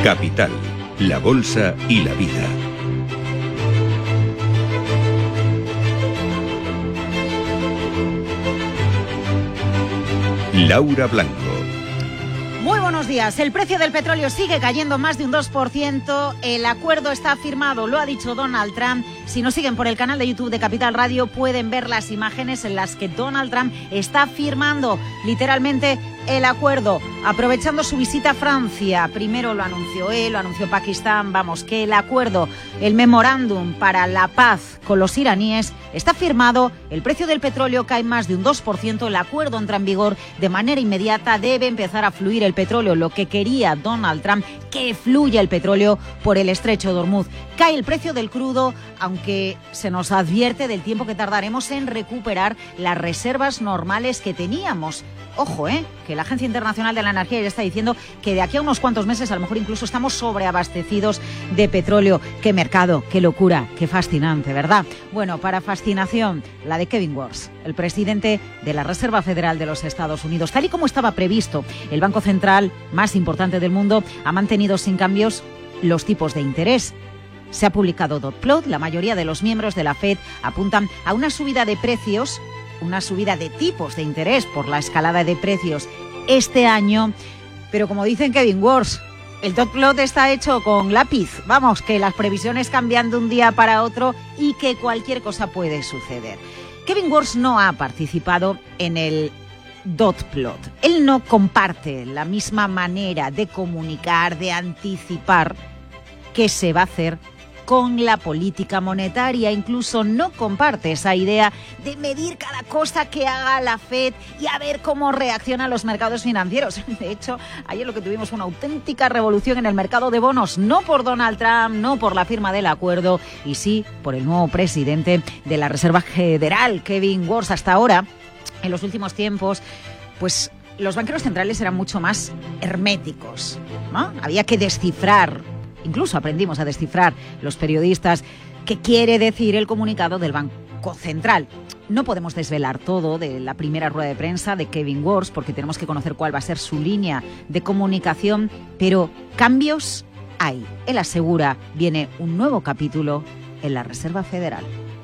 Capital, la bolsa y la vida. Laura Blanco. Muy buenos días. El precio del petróleo sigue cayendo más de un 2%. El acuerdo está firmado, lo ha dicho Donald Trump. Si nos siguen por el canal de YouTube de Capital Radio, pueden ver las imágenes en las que Donald Trump está firmando literalmente el acuerdo, aprovechando su visita a Francia. Primero lo anunció él, lo anunció Pakistán. Vamos, que el acuerdo, el memorándum para la paz con los iraníes está firmado. El precio del petróleo cae más de un 2%. El acuerdo entra en vigor de manera inmediata. Debe empezar a fluir el petróleo, lo que quería Donald Trump, que fluya el petróleo por el estrecho de Hormuz. Cae el precio del crudo, aunque se nos advierte del tiempo que tardaremos en recuperar las reservas normales que teníamos. Ojo, que la Agencia Internacional de la Energía ya está diciendo que de aquí a unos cuantos meses a lo mejor incluso estamos sobreabastecidos de petróleo. ¡Qué mercado! ¡Qué locura! ¡Qué fascinante!, ¿verdad? Bueno, para fascinación, la de Kevin Warsh, el presidente de la Reserva Federal de los Estados Unidos. Tal y como estaba previsto, el banco central más importante del mundo ha mantenido sin cambios los tipos de interés. Se ha publicado dot plot. La mayoría de los miembros de la Fed apuntan a una subida de precios, una subida de tipos de interés por la escalada de precios este año, pero como dicen Kevin Warsh, el dot plot está hecho con lápiz. Vamos, que las previsiones cambian de un día para otro y que cualquier cosa puede suceder. Kevin Warsh no ha participado en el dot plot. Él no comparte la misma manera de comunicar, de anticipar qué se va a hacer con la política monetaria. Incluso no comparte esa idea de medir cada cosa que haga la Fed y a ver cómo reaccionan los mercados financieros. De hecho, ayer lo que tuvimos fue una auténtica revolución en el mercado de bonos, no por Donald Trump, no por la firma del acuerdo, y sí por el nuevo presidente de la Reserva Federal, Kevin Warsh. Hasta ahora, en los últimos tiempos, pues los banqueros centrales eran mucho más herméticos, ¿no? Había que descifrar. Incluso aprendimos a descifrar los periodistas qué quiere decir el comunicado del Banco Central. No podemos desvelar todo de la primera rueda de prensa de Kevin Warsh porque tenemos que conocer cuál va a ser su línea de comunicación, pero cambios hay. Él asegura, viene un nuevo capítulo en la Reserva Federal.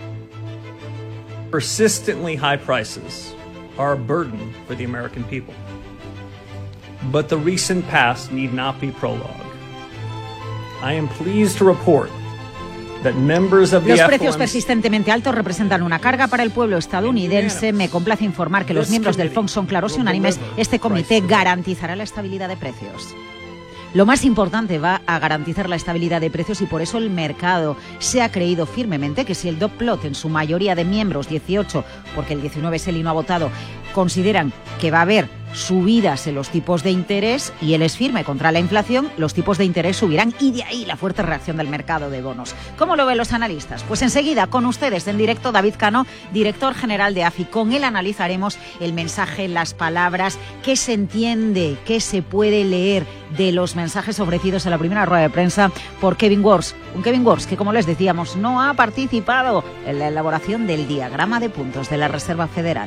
Persistently high prices are a burden for the American people. But the recent past need not be prologue. I am pleased to report that members of the Los precios persistentemente altos representan una carga para el pueblo estadounidense. Me complace informar que los miembros del FONC son claros y unánimes. Este comité garantizará la estabilidad de precios. Lo más importante, va a garantizar la estabilidad de precios, y por eso el mercado se ha creído firmemente que si el dot plot, en su mayoría de miembros, 18, porque el 19 es él y no ha votado, consideran que va a haber subidas en los tipos de interés y él es firme contra la inflación, los tipos de interés subirán, y de ahí la fuerte reacción del mercado de bonos. ¿Cómo lo ven los analistas? Pues enseguida con ustedes en directo David Cano, director general de AFI. Con él analizaremos el mensaje, las palabras, qué se entiende, qué se puede leer de los mensajes ofrecidos en la primera rueda de prensa por Kevin Warsh. Un Kevin Warsh que, como les decíamos, no ha participado en la elaboración del diagrama de puntos de la Reserva Federal.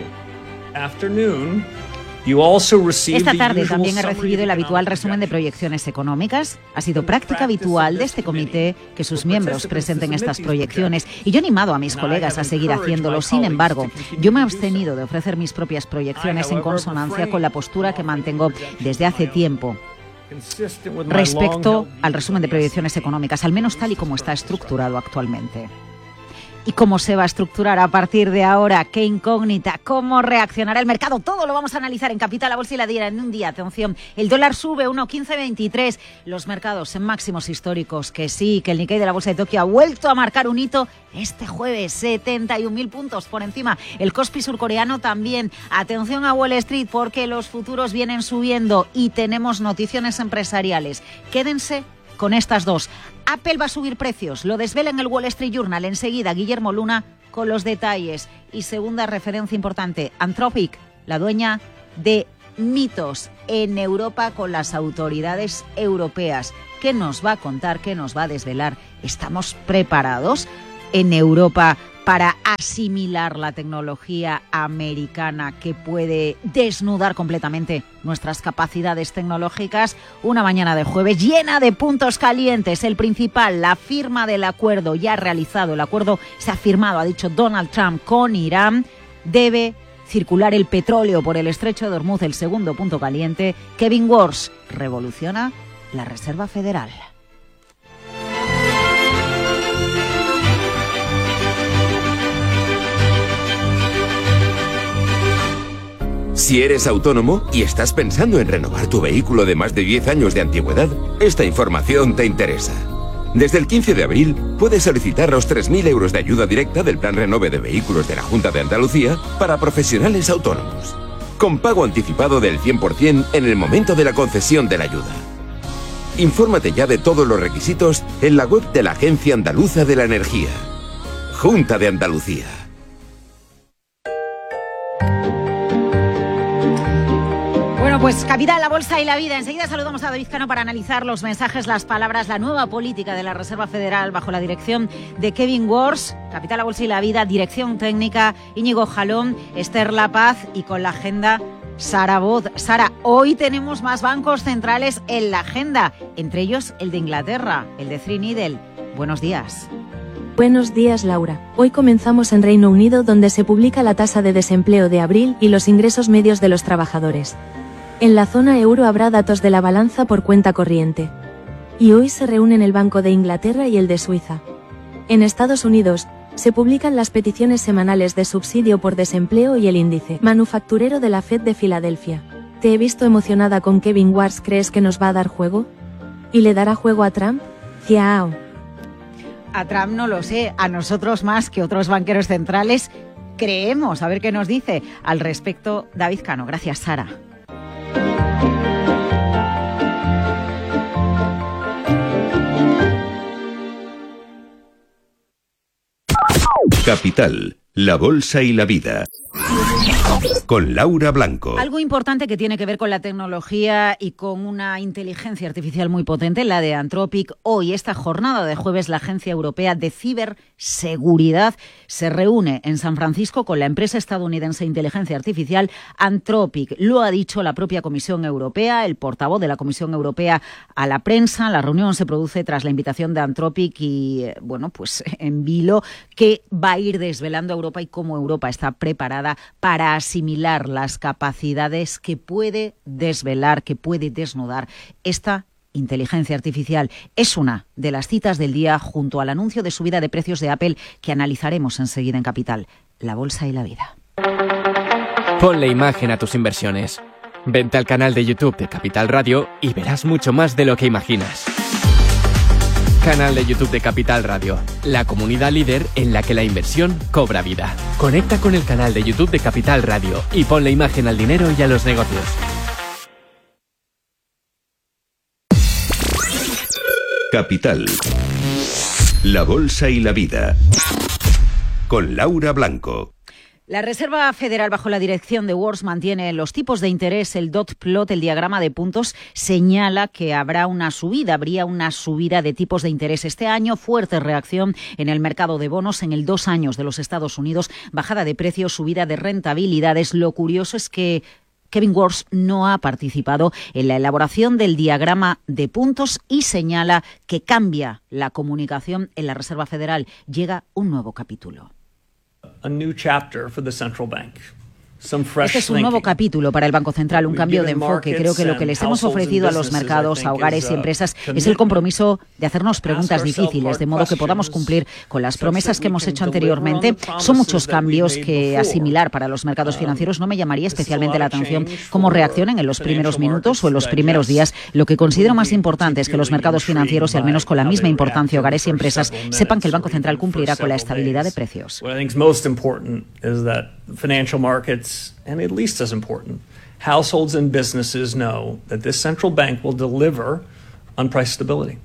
Esta tarde también he recibido el habitual resumen de proyecciones económicas. Ha sido práctica habitual de este comité que sus miembros presenten estas proyecciones, y yo he animado a mis colegas a seguir haciéndolo. Sin embargo, yo me he abstenido de ofrecer mis propias proyecciones en consonancia con la postura que mantengo desde hace tiempo respecto al resumen de proyecciones económicas, al menos tal y como está estructurado actualmente. ¿Y cómo se va a estructurar a partir de ahora? ¿Qué incógnita? ¿Cómo reaccionará el mercado? Todo lo vamos a analizar en Capital, la Bolsa y la Vida en un día. Atención, el dólar sube 1,1523. Los mercados en máximos históricos. Que sí, que el Nikkei de la Bolsa de Tokio ha vuelto a marcar un hito este jueves. 71.000 puntos por encima. El Kospi surcoreano también. Atención a Wall Street, porque los futuros vienen subiendo y tenemos noticias empresariales. Quédense con estas dos. Apple va a subir precios, lo desvela en el Wall Street Journal. Enseguida Guillermo Luna con los detalles. Y segunda referencia importante, Anthropic, la dueña de mitos en Europa con las autoridades europeas. ¿Qué nos va a contar? ¿Qué nos va a desvelar? ¿Estamos preparados en Europa para asimilar la tecnología americana que puede desnudar completamente nuestras capacidades tecnológicas. Una mañana de jueves llena de puntos calientes. El principal, la firma del acuerdo ya realizado. El acuerdo se ha firmado, ha dicho Donald Trump, con Irán. Debe circular el petróleo por el estrecho de Hormuz. El segundo punto caliente. Kevin Warsh revoluciona la Reserva Federal. Si eres autónomo y estás pensando en renovar tu vehículo de más de 10 años de antigüedad, esta información te interesa. Desde el 15 de abril puedes solicitar los 3.000 euros de ayuda directa del Plan Renove de Vehículos de la Junta de Andalucía para profesionales autónomos, con pago anticipado del 100% en el momento de la concesión de la ayuda. Infórmate ya de todos los requisitos en la web de la Agencia Andaluza de la Energía. Junta de Andalucía. Bueno, pues Capital, la Bolsa y la Vida. Enseguida saludamos a David Cano para analizar los mensajes, las palabras, la nueva política de la Reserva Federal bajo la dirección de Kevin Warsh. Capital, la Bolsa y la Vida, dirección técnica Íñigo Jalón, Esther La Paz y con la agenda Sara Voz. Sara, hoy tenemos más bancos centrales en la agenda, entre ellos el de Inglaterra, el de Threadneedle. Buenos días. Buenos días, Laura. Hoy comenzamos en Reino Unido, donde se publica la tasa de desempleo de abril y los ingresos medios de los trabajadores. En la zona euro habrá datos de la balanza por cuenta corriente. Y hoy se reúnen el Banco de Inglaterra y el de Suiza. En Estados Unidos, se publican las peticiones semanales de subsidio por desempleo y el índice manufacturero de la Fed de Filadelfia. Te he visto emocionada con Kevin Warsh. ¿Crees que nos va a dar juego? ¿Y le dará juego a Trump? ¡Ciao! A Trump no lo sé, a nosotros más que otros banqueros centrales creemos. A ver qué nos dice al respecto David Cano. Gracias, Sara. Capital, la Bolsa y la Vida. Con Laura Blanco. Algo importante que tiene que ver con la tecnología y con una inteligencia artificial muy potente, la de Anthropic. Hoy, esta jornada de jueves, la Agencia Europea de Ciberseguridad se reúne en San Francisco con la empresa estadounidense de inteligencia artificial Anthropic. Lo ha dicho la propia Comisión Europea, el portavoz de la Comisión Europea a la prensa. La reunión se produce tras la invitación de Anthropic y, pues en vilo, que va a ir desvelando a Europa y cómo Europa está preparada para asimilar las capacidades que puede desvelar, que puede desnudar esta inteligencia artificial. Es una de las citas del día junto al anuncio de subida de precios de Apple que analizaremos enseguida en Capital, la Bolsa y la Vida. Ponle imagen a tus inversiones. Vente al canal de YouTube de Capital Radio y verás mucho más de lo que imaginas. Canal de YouTube de Capital Radio, la comunidad líder en la que la inversión cobra vida. Conecta con el canal de YouTube de Capital Radio y ponle imagen al dinero y a los negocios. Capital, la Bolsa y la Vida. Con Laura Blanco. La Reserva Federal, bajo la dirección de Warsh, mantiene los tipos de interés. El dot plot, el diagrama de puntos, señala que habría una subida de tipos de interés este año. Fuerte reacción en el mercado de bonos en el 2 años de los Estados Unidos. Bajada de precios, subida de rentabilidades. Lo curioso es que Kevin Warsh no ha participado en la elaboración del diagrama de puntos y señala que cambia la comunicación en la Reserva Federal. Llega un nuevo capítulo. A new chapter for the central bank. Este es un nuevo capítulo para el Banco Central, un cambio de enfoque. Creo que lo que les hemos ofrecido a los mercados, a hogares y empresas es el compromiso de hacernos preguntas difíciles, de modo que podamos cumplir con las promesas que hemos hecho anteriormente. Son muchos cambios que asimilar para los mercados financieros. No me llamaría especialmente la atención cómo reaccionen en los primeros minutos o en los primeros días. Lo que considero más importante es que los mercados financieros, y al menos con la misma importancia hogares y empresas, sepan que el Banco Central cumplirá con la estabilidad de precios. Financial markets, and at least as important, households and businesses know that this central bank will deliver on price stability.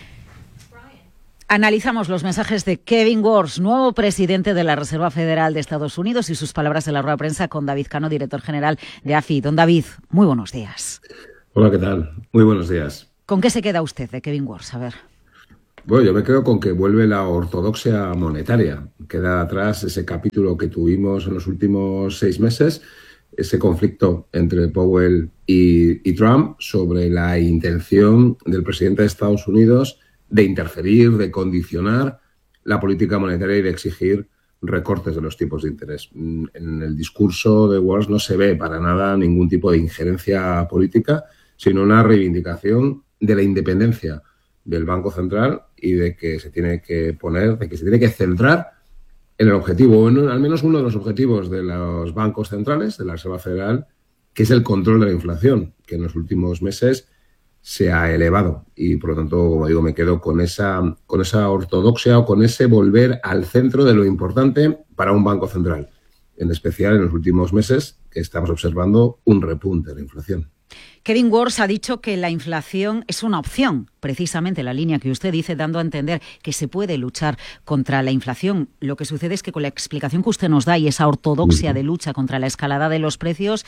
Analizamos los mensajes de Kevin Warsh, nuevo presidente de la Reserva Federal de Estados Unidos, y sus palabras en la rueda de prensa con David Cano, director general de AFI. Don David, muy buenos días. Hola, ¿qué tal? Muy buenos días. ¿Con qué se queda usted de Kevin Warsh? A ver. Bueno, yo me quedo con que vuelve la ortodoxia monetaria. Queda atrás ese capítulo que tuvimos en los últimos 6 meses, ese conflicto entre Powell y Trump sobre la intención del presidente de Estados Unidos de interferir, de condicionar la política monetaria y de exigir recortes de los tipos de interés. En el discurso de Walsh no se ve para nada ningún tipo de injerencia política, sino una reivindicación de la independencia del Banco Central y de que se tiene que centrar en el objetivo, bueno, al menos uno de los objetivos de los bancos centrales, de la Reserva Federal, que es el control de la inflación, que en los últimos meses se ha elevado. Y por lo tanto, como digo, me quedo con esa ortodoxia o con ese volver al centro de lo importante para un banco central, en especial en los últimos meses, que estamos observando un repunte de la inflación. Kevin Warsh ha dicho que la inflación es una opción, precisamente la línea que usted dice, dando a entender que se puede luchar contra la inflación. Lo que sucede es que con la explicación que usted nos da y esa ortodoxia de lucha contra la escalada de los precios,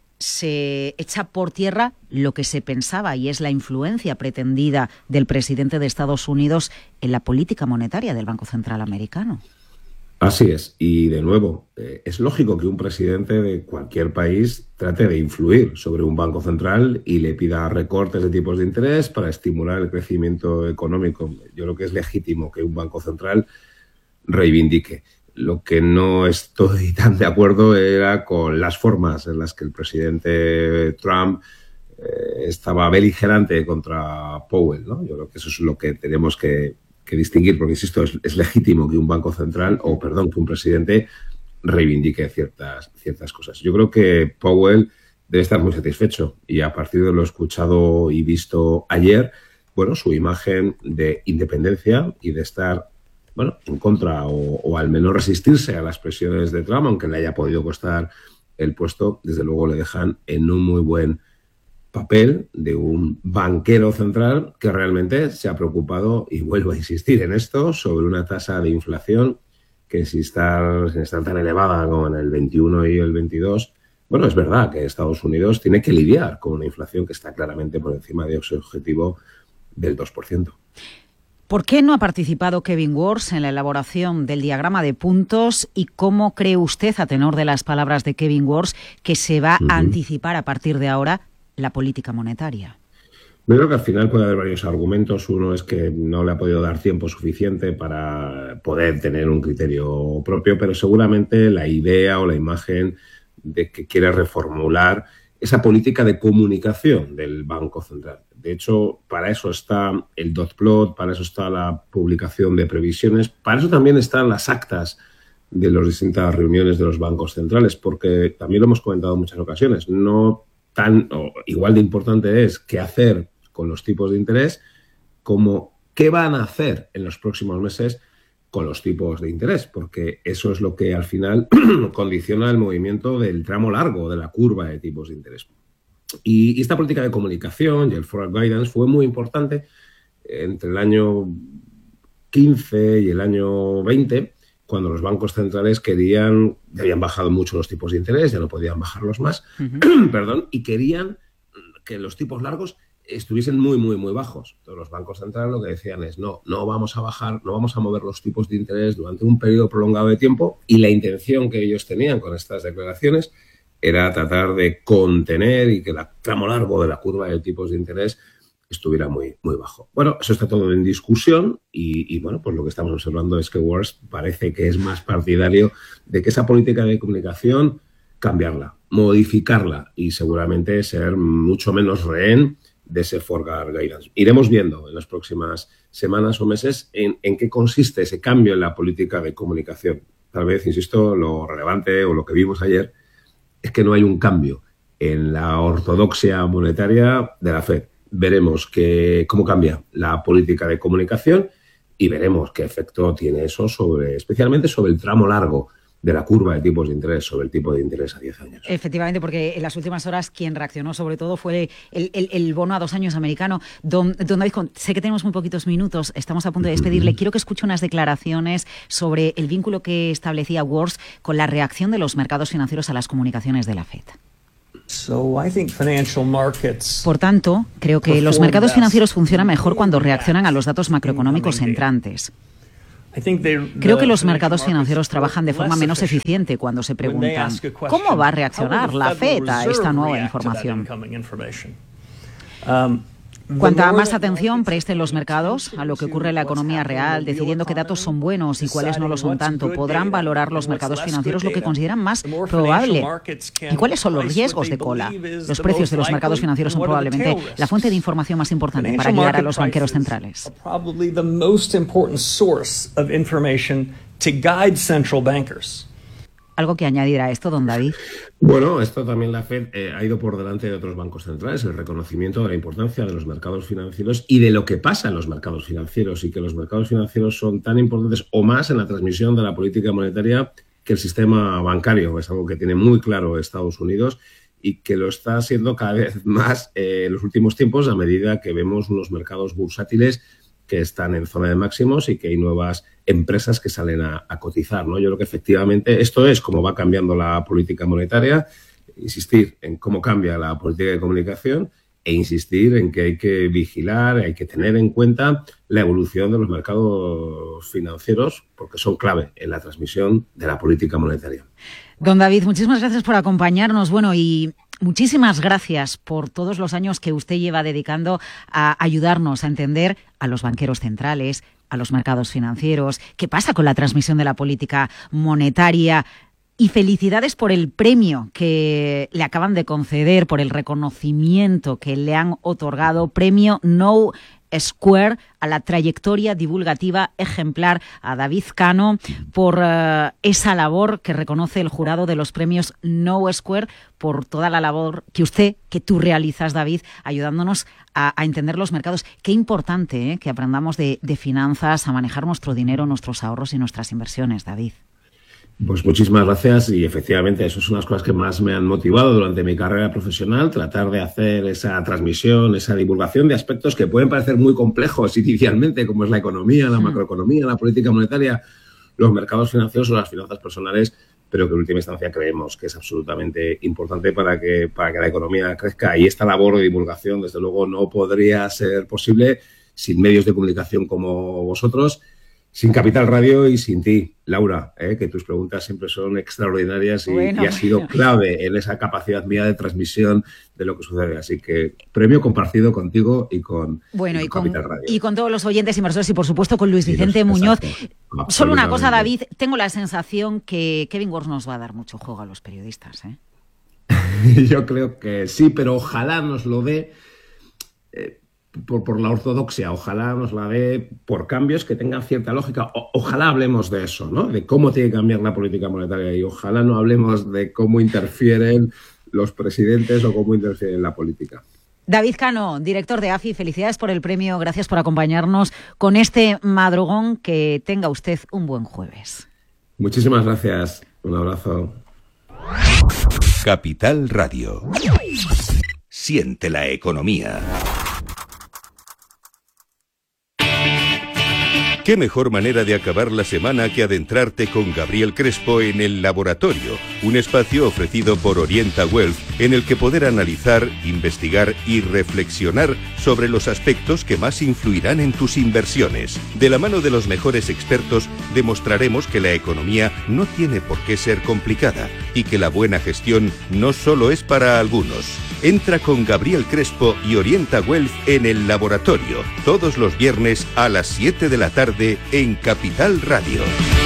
se echa por tierra lo que se pensaba y es la influencia pretendida del presidente de Estados Unidos en la política monetaria del Banco Central americano. Así es. Y de nuevo, es lógico que un presidente de cualquier país trate de influir sobre un banco central y le pida recortes de tipos de interés para estimular el crecimiento económico. Yo creo que es legítimo que un banco central reivindique. Lo que no estoy tan de acuerdo era con las formas en las que el presidente Trump estaba beligerante contra Powell, ¿no? Yo creo que eso es lo que tenemos que distinguir, porque, insisto, es legítimo que un banco central, que un presidente reivindique ciertas cosas. Yo creo que Powell debe estar muy satisfecho y a partir de lo escuchado y visto ayer, bueno, su imagen de independencia y de estar, bueno, en contra o al menos resistirse a las presiones de Trump, aunque le haya podido costar el puesto, desde luego le dejan en un muy buen papel de un banquero central que realmente se ha preocupado, y vuelvo a insistir en esto, sobre una tasa de inflación que sin estar tan elevada como en el 21 y el 22, bueno, es verdad que Estados Unidos tiene que lidiar con una inflación que está claramente por encima de su objetivo del 2%. ¿Por qué no ha participado Kevin Warsh en la elaboración del diagrama de puntos y cómo cree usted, a tenor de las palabras de Kevin Warsh, que se va a anticipar a partir de ahora la política monetaria? Yo creo que al final puede haber varios argumentos. Uno es que no le ha podido dar tiempo suficiente para poder tener un criterio propio, pero seguramente la idea o la imagen de que quiere reformular esa política de comunicación del Banco Central. De hecho, para eso está el dot plot, para eso está la publicación de previsiones, para eso también están las actas de las distintas reuniones de los bancos centrales, porque también lo hemos comentado en muchas ocasiones, no tan o igual de importante es qué hacer con los tipos de interés como qué van a hacer en los próximos meses con los tipos de interés, porque eso es lo que al final condiciona el movimiento del tramo largo de la curva de tipos de interés. Y esta política de comunicación y el forward guidance fue muy importante entre el año 15 y el año 20, cuando los bancos centrales ya habían bajado mucho los tipos de interés, ya no podían bajarlos más, y querían que los tipos largos estuviesen muy, muy, muy bajos. Entonces, los bancos centrales lo que decían es no vamos a bajar, no vamos a mover los tipos de interés durante un periodo prolongado de tiempo, y la intención que ellos tenían con estas declaraciones era tratar de contener y que el tramo largo de la curva de tipos de interés estuviera muy, muy bajo. Bueno, eso está todo en discusión y bueno, pues lo que estamos observando es que Warsh parece que es más partidario de que esa política de comunicación cambiarla, modificarla y seguramente ser mucho menos rehén de ese forward guidance. Iremos viendo en las próximas semanas o meses en qué consiste ese cambio en la política de comunicación. Tal vez, insisto, lo relevante o lo que vimos ayer es que no hay un cambio en la ortodoxia monetaria de la Fed. Veremos cómo cambia la política de comunicación y veremos qué efecto tiene eso especialmente sobre el tramo largo de la curva de tipos de interés, sobre el tipo de interés a 10 años. Efectivamente, porque en las últimas horas quien reaccionó sobre todo fue el bono a 2 años americano. Don David, sé que tenemos muy poquitos minutos, estamos a punto de despedirle. Quiero que escuche unas declaraciones sobre el vínculo que establecía Warsh con la reacción de los mercados financieros a las comunicaciones de la Fed. Por tanto, creo que los mercados financieros funcionan mejor cuando reaccionan a los datos macroeconómicos entrantes. Creo que los mercados financieros trabajan de forma menos eficiente cuando se preguntan ¿cómo va a reaccionar la Fed a esta nueva información? Cuanta más atención presten los mercados a lo que ocurre en la economía real, decidiendo qué datos son buenos y cuáles no lo son tanto, podrán valorar los mercados financieros lo que consideran más probable. ¿Y cuáles son los riesgos de cola? Los precios de los mercados financieros son probablemente la fuente de información más importante para guiar a los banqueros centrales. ¿Algo que añadir a esto, don David? Bueno, esto también la Fed ha ido por delante de otros bancos centrales, el reconocimiento de la importancia de los mercados financieros y de lo que pasa en los mercados financieros, y que los mercados financieros son tan importantes o más en la transmisión de la política monetaria que el sistema bancario. Es algo que tiene muy claro Estados Unidos y que lo está haciendo cada vez más en los últimos tiempos, a medida que vemos unos mercados bursátiles que están en zona de máximos y que hay nuevas empresas que salen a cotizar, ¿no? Yo creo que efectivamente esto es cómo va cambiando la política monetaria, insistir en cómo cambia la política de comunicación e insistir en que hay que vigilar, hay que tener en cuenta la evolución de los mercados financieros, porque son clave en la transmisión de la política monetaria. Don David, muchísimas gracias por acompañarnos. Bueno, y muchísimas gracias por todos los años que usted lleva dedicando a ayudarnos a entender a los banqueros centrales, a los mercados financieros, qué pasa con la transmisión de la política monetaria. Y felicidades por el premio que le acaban de conceder, por el reconocimiento que le han otorgado, premio No Square a la trayectoria divulgativa ejemplar a David Cano por esa labor que reconoce el jurado de los premios No Square, por toda la labor que tú realizas, David, ayudándonos a entender los mercados. Qué importante que aprendamos de finanzas, a manejar nuestro dinero, nuestros ahorros y nuestras inversiones, David. Pues muchísimas gracias, y efectivamente eso es una de las cosas que más me han motivado durante mi carrera profesional, tratar de hacer esa transmisión, esa divulgación de aspectos que pueden parecer muy complejos inicialmente, como es la economía, la macroeconomía, la política monetaria, los mercados financieros o las finanzas personales, pero que en última instancia creemos que es absolutamente importante para que la economía crezca. Y esta labor de divulgación, desde luego, no podría ser posible sin medios de comunicación como vosotros, sin Capital Radio y sin ti, Laura, que tus preguntas siempre son extraordinarias y has sido clave en esa capacidad mía de transmisión de lo que sucede. Así que premio compartido contigo y con Capital Radio. Y con todos los oyentes inversores y, por supuesto, con Luis Vicente Muñoz. Solo una cosa, David, tengo la sensación que Kevin Wars nos va a dar mucho juego a los periodistas, ¿eh? Yo creo que sí, pero ojalá nos lo dé por la ortodoxia, ojalá nos la dé por cambios que tengan cierta lógica. Ojalá hablemos de eso, ¿no? De cómo tiene que cambiar la política monetaria, y ojalá no hablemos de cómo interfieren los presidentes o cómo interfieren en la política. David Cano, director de AFI, felicidades por el premio, gracias por acompañarnos con este madrugón. Que tenga usted un buen jueves. Muchísimas gracias, un abrazo. Capital Radio. Siente la economía. ¿Qué mejor manera de acabar la semana que adentrarte con Gabriel Crespo en El Laboratorio, un espacio ofrecido por Orienta Wealth en el que poder analizar, investigar y reflexionar sobre los aspectos que más influirán en tus inversiones? De la mano de los mejores expertos demostraremos que la economía no tiene por qué ser complicada y que la buena gestión no solo es para algunos. Entra con Gabriel Crespo y Orienta Wealth en El Laboratorio, todos los viernes a las 7 de la tarde en Capital Radio.